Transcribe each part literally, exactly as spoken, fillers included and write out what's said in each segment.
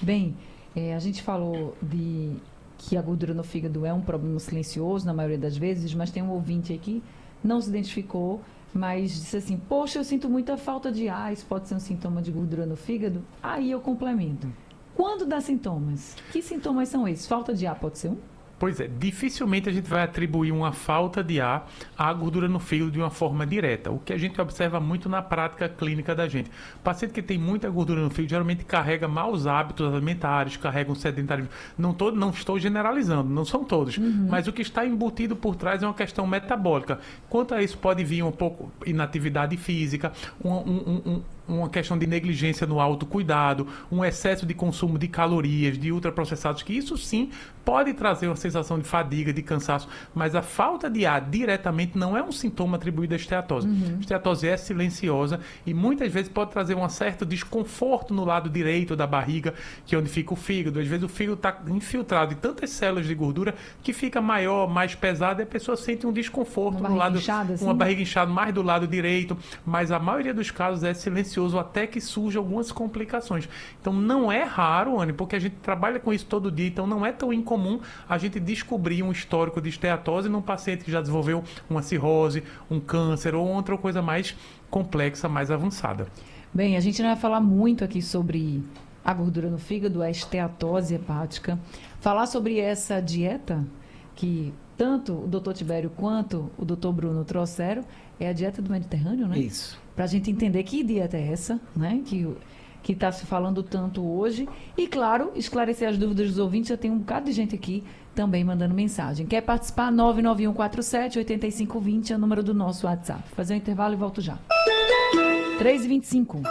Bem, é, a gente falou de que a gordura no fígado é um problema silencioso na maioria das vezes, mas tem um ouvinte aqui, não se identificou, mas disse assim, poxa, eu sinto muita falta de ar, isso pode ser um sintoma de gordura no fígado? Aí eu complemento. Quando dá sintomas? Que sintomas são esses? Falta de ar pode ser um? Pois é, dificilmente a gente vai atribuir uma falta de ar à gordura no fígado de uma forma direta, o que a gente observa muito na prática clínica da gente. O paciente que tem muita gordura no fígado geralmente carrega maus hábitos alimentares, carrega um sedentarismo. Não, tô, não estou generalizando, não são todos, uhum. mas o que está embutido por trás é uma questão metabólica. Quanto a isso pode vir um pouco inatividade física, um, um, um, uma questão de negligência no autocuidado, um excesso de consumo de calorias, de ultraprocessados, que isso sim pode trazer uma sensação de fadiga, de cansaço, mas a falta de ar diretamente não é um sintoma atribuído à esteatose. Uhum. A esteatose é silenciosa e muitas vezes pode trazer um certo desconforto no lado direito da barriga, que é onde fica o fígado. Às vezes o fígado está infiltrado em tantas células de gordura que fica maior, mais pesado e a pessoa sente um desconforto uma no lado, inchada, assim? Uma barriga inchada mais do lado direito, mas a maioria dos casos é silencioso até que surjam algumas complicações. Então não é raro, Anny, porque a gente trabalha com isso todo dia, então não é tão incomum a gente descobrir um histórico de esteatose num paciente que já desenvolveu uma cirrose, um câncer ou outra coisa mais complexa, mais avançada. Bem, a gente não vai falar muito aqui sobre a gordura no fígado, a esteatose hepática. Falar sobre essa dieta que tanto o doutor Tibério quanto o doutor Bruno trouxeram é a dieta do Mediterrâneo, né? Isso. Para a gente entender que dieta é essa, né? Que que está se falando tanto hoje. E, claro, esclarecer as dúvidas dos ouvintes. Já tem um bocado de gente aqui também mandando mensagem. Quer participar? nove nove um quatro sete oito cinco dois zero é o número do nosso WhatsApp. Vou fazer um intervalo e volto já. três e vinte e cinco.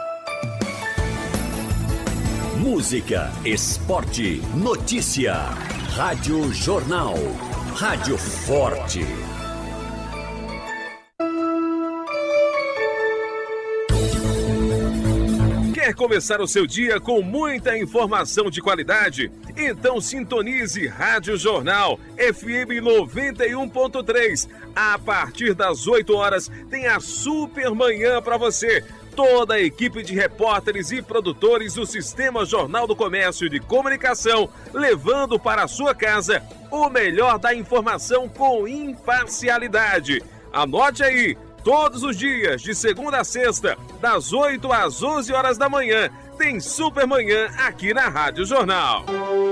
Música, esporte, notícia. Rádio Jornal. Rádio Forte. Quer começar o seu dia com muita informação de qualidade? Então sintonize Rádio Jornal F M noventa e um ponto três. A partir das oito horas tem a super manhã para você. Toda a equipe de repórteres e produtores do Sistema Jornal do Comércio e de Comunicação, levando para a sua casa o melhor da informação com imparcialidade. Anote aí! Todos os dias, de segunda a sexta, das oito às onze horas da manhã, tem Supermanhã aqui na Rádio Jornal.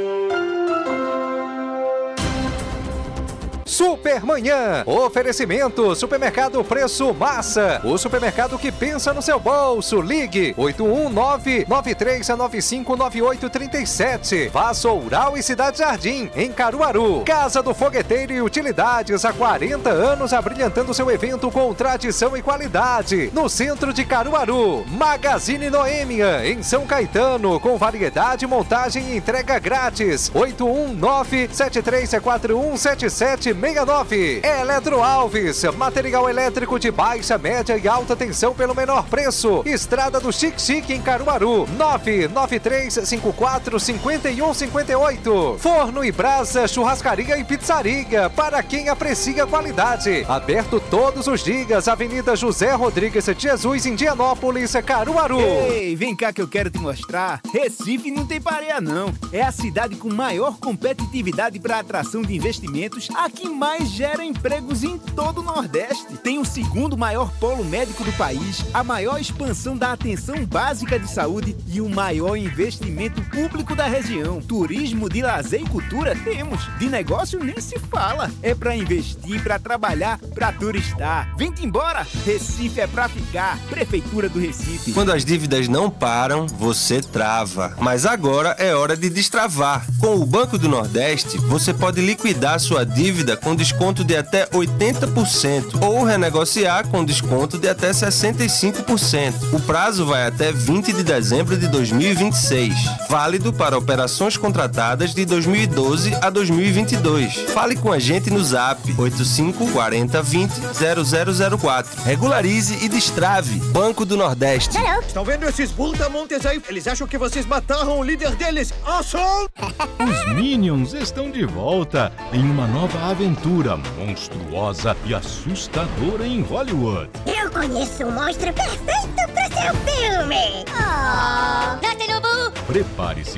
Supermanhã. Oferecimento Supermercado Preço Massa. O supermercado que pensa no seu bolso. Ligue oito um nove nove três nove cinco nove oito três sete. Vassoural e Cidade Jardim, em Caruaru. Casa do Fogueteiro e Utilidades, há quarenta anos abrilhantando seu evento com tradição e qualidade. No centro de Caruaru. Magazine Noêmia, em São Caetano, com variedade, montagem e entrega grátis. oito um nove sete três quatro um sete sete seis nove. Eletro Alves, material elétrico de baixa, média e alta tensão pelo menor preço. Estrada do Chique Chique, em Caruaru. nove nove três cinco quatro cinco um cinco oito. Forno e Brasa, churrascaria e pizzaria, para quem aprecia qualidade. Aberto todos os dias. Avenida José Rodrigues de Jesus, Indianópolis, Caruaru. Ei, vem cá que eu quero te mostrar. Recife não tem pareia não. É a cidade com maior competitividade para atração de investimentos, a que mais gera empregos em todo o Nordeste. Tem o segundo maior polo médico do país, a maior expansão da atenção básica de saúde e o maior investimento público da região. Turismo, de lazer e cultura temos. De negócio nem se fala. É pra investir, pra trabalhar, pra turistar. Vem-te embora! Recife é pra ficar. Prefeitura do Recife. Quando as dívidas não param, você trava. Mas agora é hora de destravar. Com o Banco do Nordeste, você pode liquidar sua dívida com desconto de até oitenta por cento ou renegociar com desconto de até sessenta e cinco por cento. O prazo vai até vinte de dezembro de dois mil e vinte e seis. Válido para operações contratadas de dois mil e doze a dois mil e vinte e dois. Fale com a gente no Zap oito cinco quatro zero vinte zero zero zero quatro. Regularize e destrave. Banco do Nordeste. Estão vendo esses brutamontes aí? Eles acham que vocês mataram o líder deles. Awesome! Os Minions estão de volta em uma nova aventura monstruosa e assustadora em Hollywood. Eu conheço um monstro perfeito para seu filme. Oh. Prepare-se